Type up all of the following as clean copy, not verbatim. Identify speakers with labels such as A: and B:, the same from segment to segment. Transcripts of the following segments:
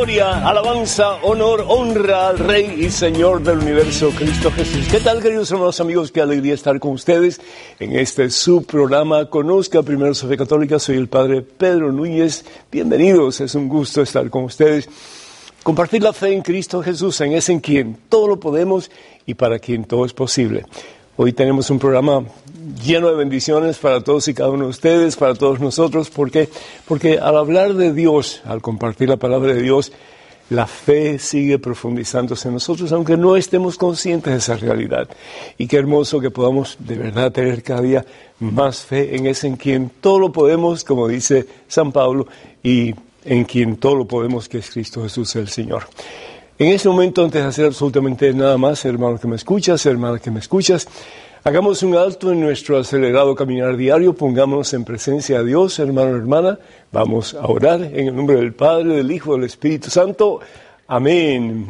A: Gloria, alabanza, honor, honra al Rey y Señor del universo, Cristo Jesús. ¿Qué tal, queridos hermanos, amigos? Qué alegría estar con ustedes en este subprograma Conozca Primero su Fe Católica. Soy el Padre Pedro Núñez. Bienvenidos, es un gusto estar con ustedes. Compartir la fe en Cristo Jesús, en ese en quien todo lo podemos y para quien todo es posible. Hoy tenemos un programa lleno de bendiciones para todos y cada uno de ustedes, para todos nosotros. ¿Por qué? Porque al hablar de Dios, al compartir la palabra de Dios, la fe sigue profundizándose en nosotros, aunque no estemos conscientes de esa realidad. Y qué hermoso que podamos de verdad tener cada día más fe en ese en quien todo lo podemos, como dice San Pablo, y en quien todo lo podemos, que es Cristo Jesús el Señor. En este momento, antes de hacer absolutamente nada más, hermano que me escuchas, hermana que me escuchas, hagamos un alto en nuestro acelerado caminar diario, pongámonos en presencia de Dios, hermano, hermana, vamos a orar en el nombre del Padre, del Hijo, del Espíritu Santo. Amén.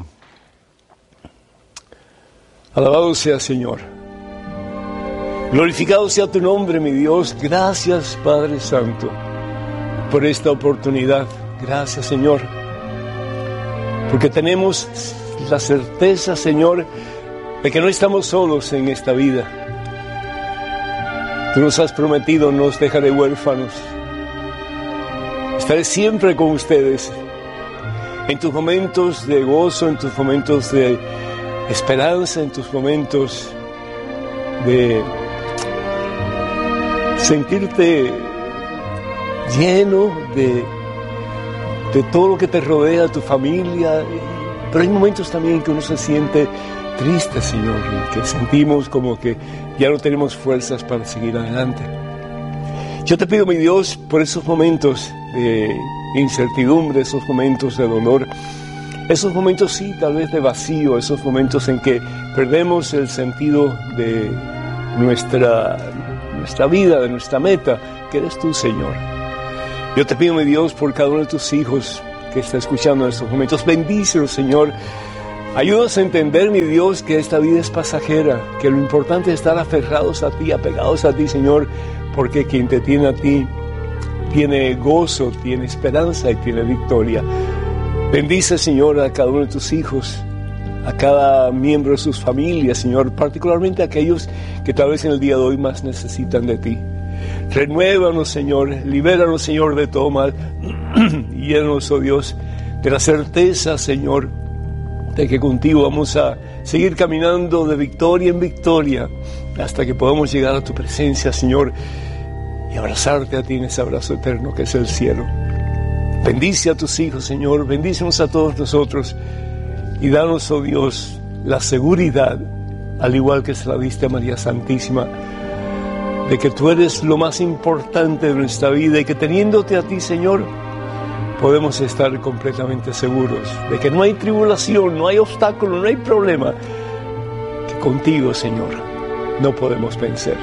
A: Alabado sea, Señor. Glorificado sea tu nombre, mi Dios. Gracias, Padre Santo, por esta oportunidad. Gracias, Señor, porque tenemos la certeza, Señor, de que no estamos solos en esta vida. Tú nos has prometido, no os dejaré huérfanos. Estaré siempre con ustedes, en tus momentos de gozo, en tus momentos de esperanza, en tus momentos de sentirte lleno de todo lo que te rodea, tu familia. Pero hay momentos también que uno se siente triste, Señor, y que sentimos como que ya no tenemos fuerzas para seguir adelante. Yo te pido, mi Dios, por esos momentos de incertidumbre, esos momentos de dolor, esos momentos, sí, tal vez de vacío, esos momentos en que perdemos el sentido de nuestra vida, de nuestra meta, que eres tú, Señor. Yo te pido, mi Dios, por cada uno de tus hijos que está escuchando en estos momentos. Bendícelos, Señor. Ayúdanos a entender, mi Dios, que esta vida es pasajera, que lo importante es estar aferrados a ti, apegados a ti, Señor, porque quien te tiene a ti tiene gozo, tiene esperanza y tiene victoria. Bendice, Señor, a cada uno de tus hijos, a cada miembro de sus familias, Señor, particularmente a aquellos que tal vez en el día de hoy más necesitan de ti. Renuévanos, Señor, libéranos, Señor, de todo mal, y llénanos, oh Dios, de la certeza, Señor, de que contigo vamos a seguir caminando de victoria en victoria hasta que podamos llegar a tu presencia, Señor, y abrazarte a ti en ese abrazo eterno que es el cielo. Bendice a tus hijos, Señor, bendícenos a todos nosotros y danos, oh Dios, la seguridad, al igual que se la diste a María Santísima, de que tú eres lo más importante de nuestra vida y que teniéndote a ti, Señor, podemos estar completamente seguros de que no hay tribulación, no hay obstáculo, no hay problema que contigo, Señor, no podemos vencer.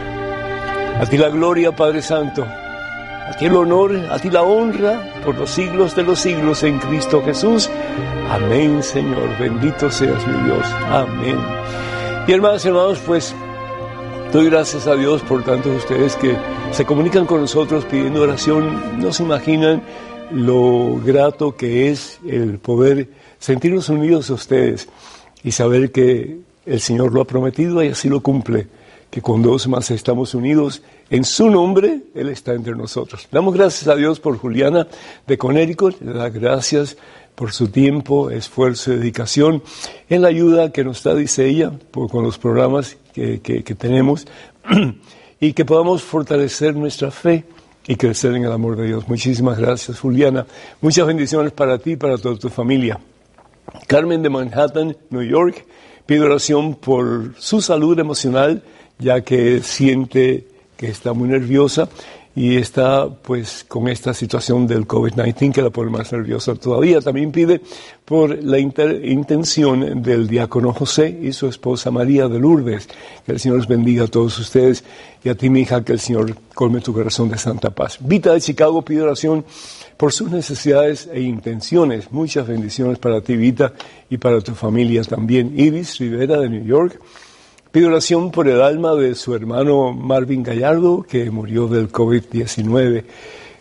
A: A ti la gloria, Padre Santo, a ti el honor, a ti la honra por los siglos de los siglos en Cristo Jesús. Amén, Señor. Bendito seas, mi Dios. Amén. Y hermanas y hermanos, pues doy gracias a Dios por tantos de ustedes que se comunican con nosotros pidiendo oración. No se imaginan lo grato que es el poder sentirnos unidos a ustedes y saber que el Señor lo ha prometido y así lo cumple, que con dos más estamos unidos en su nombre, Él está entre nosotros. Damos gracias a Dios por Juliana de Connecticut, le da gracias por su tiempo, esfuerzo y dedicación en la ayuda que nos da, dice ella, con los programas que tenemos y que podamos fortalecer nuestra fe y crecer en el amor de Dios. Muchísimas gracias, Juliana. Muchas bendiciones para ti y para toda tu familia. Carmen de Manhattan, New York, pide oración por su salud emocional, ya que siente que está muy nerviosa y está pues con esta situación del COVID-19 que la pone más nerviosa todavía. También pide por la intención del diácono José y su esposa María de Lourdes. Que el Señor les bendiga a todos ustedes y a ti, mi hija, que el Señor colme tu corazón de santa paz. Vita de Chicago pide oración por sus necesidades e intenciones. Muchas bendiciones para ti, Vita, y para tu familia también. Iris Rivera de New York pide oración por el alma de su hermano Marvin Gallardo, que murió del COVID-19.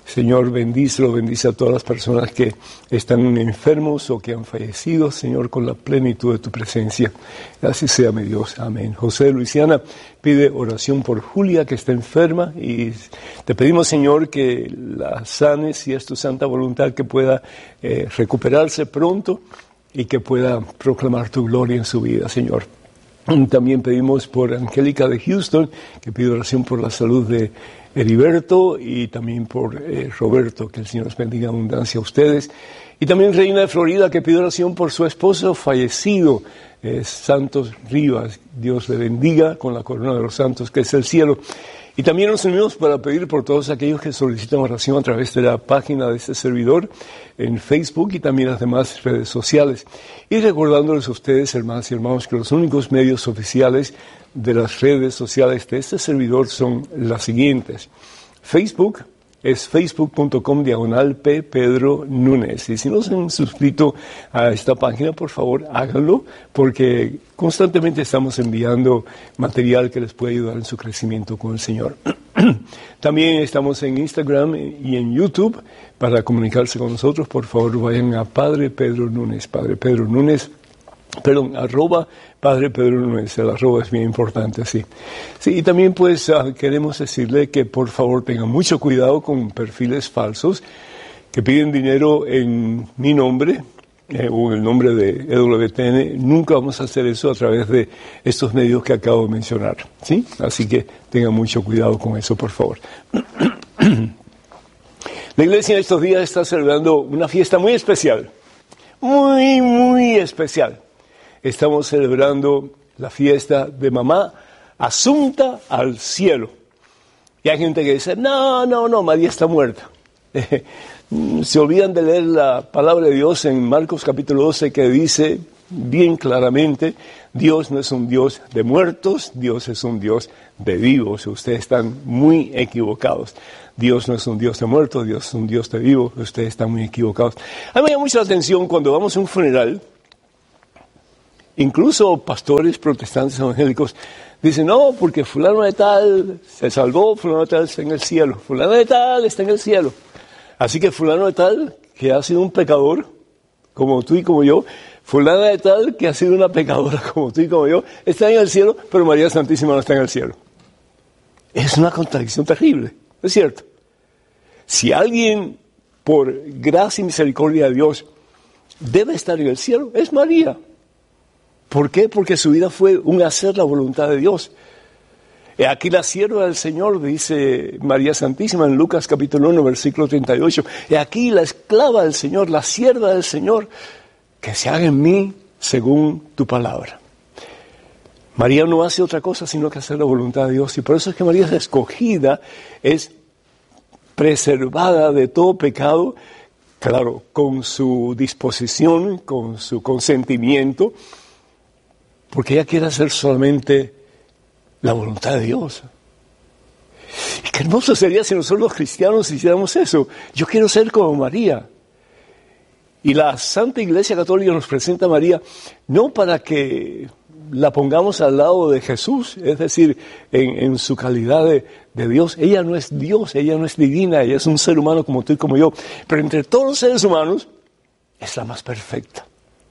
A: Señor, bendícelo, bendice a todas las personas que están enfermos o que han fallecido, Señor, con la plenitud de tu presencia. Así sea, mi Dios. Amén. José de Luisiana pide oración por Julia, que está enferma, y te pedimos, Señor, que la sanes, si es tu santa voluntad, que pueda recuperarse pronto y que pueda proclamar tu gloria en su vida, Señor. También pedimos por Angélica de Houston, que pide oración por la salud de Heriberto, y también por Roberto, que el Señor les bendiga abundancia a ustedes. Y también Reina de Florida, que pide oración por su esposo fallecido, Santos Rivas. Dios le bendiga con la corona de los santos, que es el cielo. Y también nos unimos para pedir por todos aquellos que solicitan oración a través de la página de este servidor en Facebook y también las demás redes sociales. Y recordándoles a ustedes, hermanas y hermanos, que los únicos medios oficiales de las redes sociales de este servidor son las siguientes. Facebook es facebook.com/P. Pedro Núñez. Y si no se han suscrito a esta página, por favor, háganlo, porque constantemente estamos enviando material que les puede ayudar en su crecimiento con el Señor. También estamos en Instagram y en YouTube. Para comunicarse con nosotros, por favor, vayan a Padre Pedro Núñez, @Padre Pedro Núñez, el arroba es bien importante, sí. Sí, y también pues queremos decirle que por favor tengan mucho cuidado con perfiles falsos que piden dinero en mi nombre o en el nombre de EWTN. Nunca vamos a hacer eso a través de estos medios que acabo de mencionar, ¿sí? Así que tengan mucho cuidado con eso, por favor. La iglesia en estos días está celebrando una fiesta muy especial, muy especial. Estamos celebrando la fiesta de mamá Asunta al cielo. Y hay gente que dice, no, María está muerta. Se olvidan de leer la palabra de Dios en Marcos capítulo 12, que dice bien claramente, Dios no es un Dios de muertos, Dios es un Dios de vivos. Ustedes están muy equivocados. Dios no es un Dios de muertos, Dios es un Dios de vivos. Ustedes están muy equivocados. A mí me llama mucho la atención cuando vamos a un funeral. Incluso pastores protestantes evangélicos dicen, no, porque fulano de tal se salvó, fulano de tal está en el cielo, fulano de tal está en el cielo. Así que fulano de tal, que ha sido un pecador, como tú y como yo, fulana de tal, que ha sido una pecadora, como tú y como yo, está en el cielo, pero María Santísima no está en el cielo. Es una contradicción terrible, ¿es cierto? Si alguien, por gracia y misericordia de Dios, debe estar en el cielo, es María. ¿Por qué? Porque su vida fue un hacer la voluntad de Dios. Aquí la sierva del Señor, dice María Santísima en Lucas capítulo 1, versículo 38. Aquí la esclava del Señor, la sierva del Señor, que se haga en mí según tu palabra. María no hace otra cosa sino que hacer la voluntad de Dios. Y por eso es que María es escogida, es preservada de todo pecado, claro, con su disposición, con su consentimiento, porque ella quiere hacer solamente la voluntad de Dios. Y qué hermoso sería si nosotros los cristianos hiciéramos eso. Yo quiero ser como María. Y la Santa Iglesia Católica nos presenta a María no para que la pongamos al lado de Jesús, es decir, en su calidad de Dios. Ella no es Dios, ella no es divina, ella es un ser humano como tú y como yo. Pero entre todos los seres humanos es la más perfecta.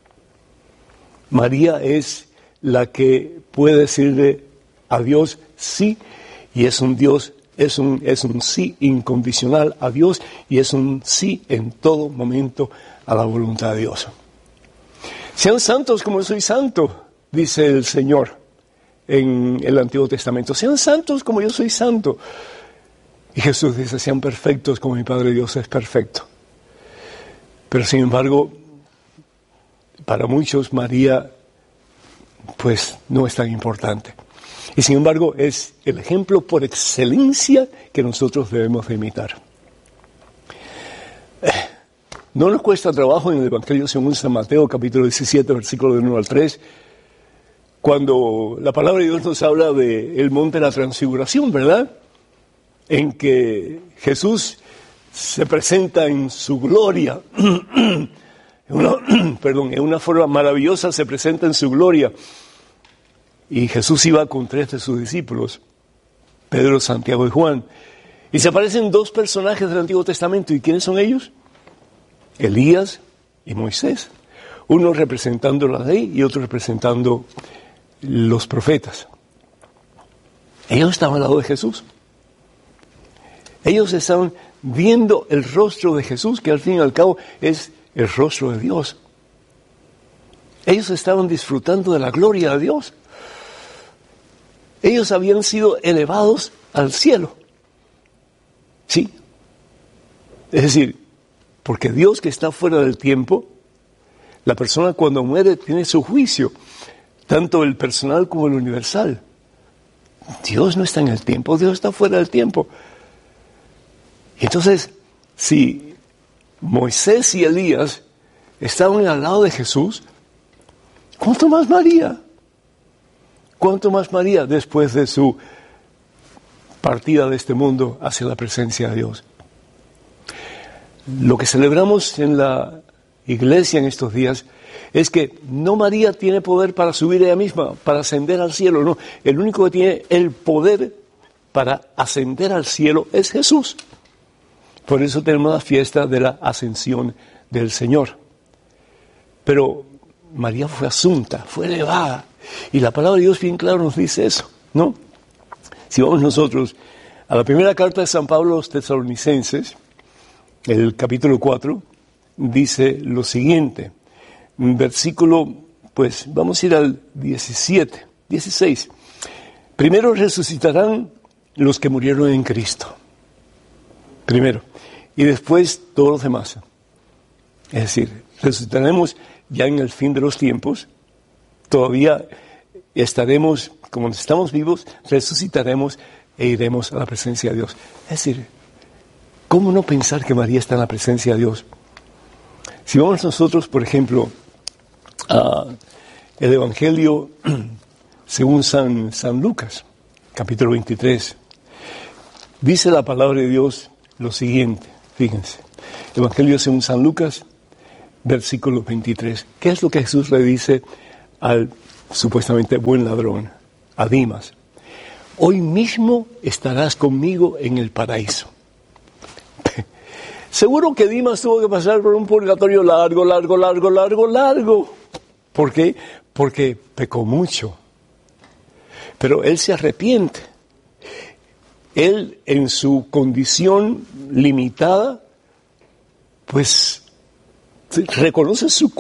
A: María es la que puede decirle a Dios sí, y es un Dios, es un sí incondicional a Dios, y es un sí en todo momento a la voluntad de Dios. Sean santos como yo soy santo, dice el Señor en el Antiguo Testamento. Sean santos como yo soy santo. Y Jesús dice, sean perfectos como mi Padre Dios es perfecto. Pero sin embargo, para muchos María pues no es tan importante. Y sin embargo es el ejemplo por excelencia que nosotros debemos de imitar. No nos cuesta trabajo en el Evangelio según San Mateo, capítulo 17, versículo del 1 al 3, cuando la palabra de Dios nos habla del monte de la transfiguración, ¿verdad? En que Jesús se presenta en su gloria, en una forma maravillosa se presenta en su gloria. Y Jesús iba con 3 de sus discípulos, Pedro, Santiago y Juan. Y se aparecen dos personajes del Antiguo Testamento. ¿Y quiénes son ellos? Elías y Moisés. Uno representando la ley y otro representando los profetas. Ellos estaban al lado de Jesús. Ellos estaban viendo el rostro de Jesús, que al fin y al cabo es el rostro de Dios. Ellos estaban disfrutando de la gloria de Dios. Ellos habían sido elevados al cielo. Sí. Es decir, porque Dios, que está fuera del tiempo, la persona cuando muere tiene su juicio, tanto el personal como el universal. Dios no está en el tiempo, Dios está fuera del tiempo. Entonces, si Moisés y Elías estaban al lado de Jesús, ¿cuánto más María? ¿Cuánto más María después de su partida de este mundo hacia la presencia de Dios? Lo que celebramos en la iglesia en estos días es que no María tiene poder para subir ella misma, para ascender al cielo, no. El único que tiene el poder para ascender al cielo es Jesús. Por eso tenemos la fiesta de la ascensión del Señor. Pero María fue asunta, fue elevada. Y la palabra de Dios bien claro nos dice eso, ¿no? Si vamos nosotros a la primera carta de San Pablo a los Tesalonicenses, el capítulo 4, dice lo siguiente. Versículo, pues vamos a ir al 16. Primero resucitarán los que murieron en Cristo. Primero. Y después todos los demás. Es decir, resucitaremos ya en el fin de los tiempos. Todavía estaremos, como estamos vivos, resucitaremos e iremos a la presencia de Dios. Es decir, ¿cómo no pensar que María está en la presencia de Dios? Si vamos nosotros, por ejemplo, al Evangelio según San Lucas, capítulo 23, dice la palabra de Dios lo siguiente, fíjense, Evangelio según San Lucas, versículo 23. ¿Qué es lo que Jesús le dice al supuestamente buen ladrón, a Dimas? Hoy mismo estarás conmigo en el paraíso. Seguro que Dimas tuvo que pasar por un purgatorio largo. ¿Por qué? Porque pecó mucho. Pero él se arrepiente. Él, en su condición limitada, pues reconoce su